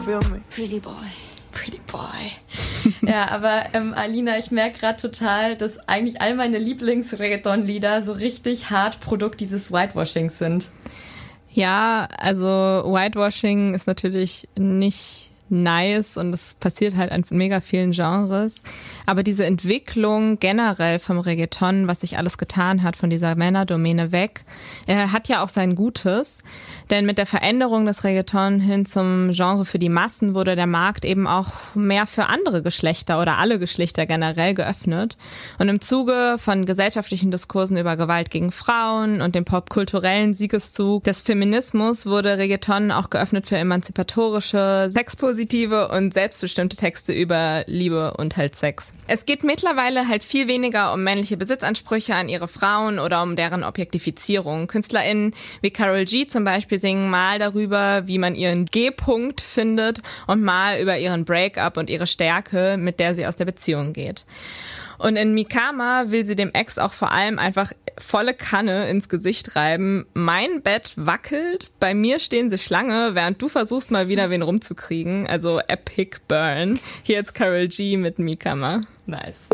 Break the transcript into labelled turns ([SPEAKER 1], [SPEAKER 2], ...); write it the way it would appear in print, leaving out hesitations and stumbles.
[SPEAKER 1] Pretty Boy. Pretty Boy. Ja, aber Alina, ich merke gerade total, dass eigentlich all meine Lieblings-Reggaeton-Lieder so richtig hart Produkt dieses Whitewashings sind.
[SPEAKER 2] Ja, also Whitewashing ist natürlich nicht nice und es passiert halt an mega vielen Genres. Aber diese Entwicklung generell vom Reggaeton, was sich alles getan hat von dieser Männerdomäne weg, hat ja auch sein Gutes. Denn mit der Veränderung des Reggaeton hin zum Genre für die Massen wurde der Markt eben auch mehr für andere Geschlechter oder alle Geschlechter generell geöffnet. Und im Zuge von gesellschaftlichen Diskursen über Gewalt gegen Frauen und dem popkulturellen Siegeszug des Feminismus wurde Reggaeton auch geöffnet für emanzipatorische, sexpositive und selbstbestimmte Texte über Liebe und halt Sex. Es geht mittlerweile halt viel weniger um männliche Besitzansprüche an ihre Frauen oder um deren Objektifizierung. KünstlerInnen wie Karol G zum Beispiel singen mal darüber, wie man ihren G-Punkt findet und mal über ihren Break-up und ihre Stärke, mit der sie aus der Beziehung geht. Und in Mikama will sie dem Ex auch vor allem einfach volle Kanne ins Gesicht reiben. Mein Bett wackelt, bei mir stehen sie Schlange, während du versuchst mal wieder wen rumzukriegen. Also Epic Burn. Hier jetzt Karol G mit Mikama.
[SPEAKER 1] Nice.